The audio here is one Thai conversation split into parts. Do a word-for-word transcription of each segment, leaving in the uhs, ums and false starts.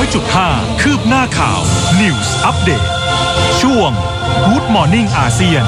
จุดห้า คืบหน้าข่าว News Update ช่วง Good Morning อาเซียน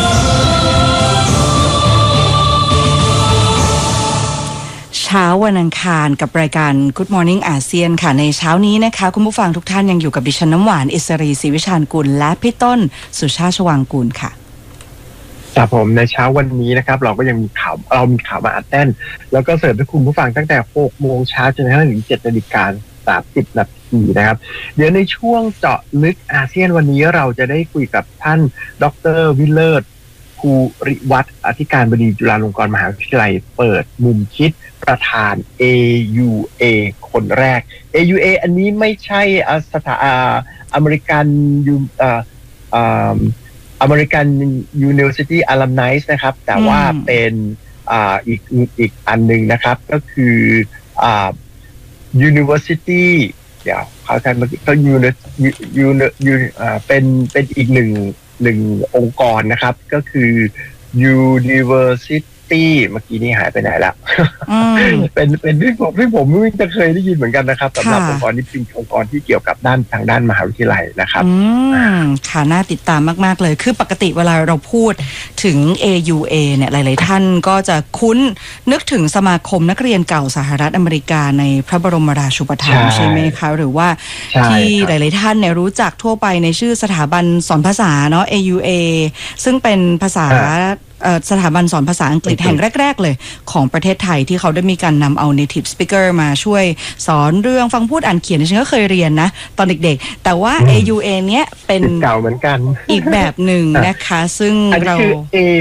เช้าวันอังคารกับรายการ Good Morning อาเซียนค่ะในเช้านี้นะคะคุณผู้ฟังทุกท่านยังอยู่กับดิฉันน้ำหวานอิสรีศรีวิชาญกุลและพี่ต้นสุชาติชวางกูลค่ะครับผมในเช้าวันนี้นะครับเราก็ยังมีข่าวเรามีข่าวมาอัดแน่นแล้วก็เสิร์ฟให้คุณผู้ฟังตั้งแต่หกโมงเช้าจนกระทั่งถึงเจ็ดนาฬิกาสามสิบนาทีนะครับเดี๋ยวในช่วงเจาะลึกอาเซียนวันนี้เราจะได้คุยกับท่านดร.วิเลิศภูริวัฒน์อธิการบดีจุฬาลงกรณ์มหาวิทยาลัยเปิดมุมคิดประธาน เอ ยู เอ คนแรก เอ ยู เอ อันนี้ไม่ใช่สถาอเมริกันยูอ่าอ่าอเมริกัน University Alumni นะครับแต่ว่าเป็นอ่าอีกอีกอันหนึ่งนะครับก็คืออ่า University เดี๋ยวเขาใช้มาก็ยูนยูนยูอ่าเป็นเป็นอีกหนึ่งหนึ่งองค์กรนะครับก็คือ University เมื่อกี้นี้หายไปไหนละเป็นเป็นที่ผมที่ผมไม่จะเคยได้ยินเหมือนกันนะครับสำหรับองค์กรนี้เป็นองค์กรที่เกี่ยวกับด้านทางด้านมหาวิทยาลัยนะครับอืมค่ะน่าติดตามมากๆเลยคือปกติเวลาเราพูดถึง เอ ยู เอ เนี่ยหลายๆท่านก็จะคุ้นนึกถึงสมาคมนักเรียนเก่าสหรัฐอเมริกาในพระบรมราชูปถัมภ์ใช่ไหมคะหรือว่าที่หลายๆท่านเนี่ยรู้จักทั่วไปในชื่อสถาบันสอนภาษาเนาะ เอ ยู เอ ซึ่งเป็นภาษาสถาบันสอนภาษาอังกฤษแห่งแรกๆเลยของประเทศไทยที่เขาได้มีการนำเอา native speaker มาช่วยสอนเรื่องฟังพูดอ่านเขียนฉันก็เคยเรียนนะตอนเด็กๆแต่ว่า เอ ยู เอ เนี้ยเป็นเก่าเหมือนกันอีกแบบหนึ่งนะคะซึ่งเรา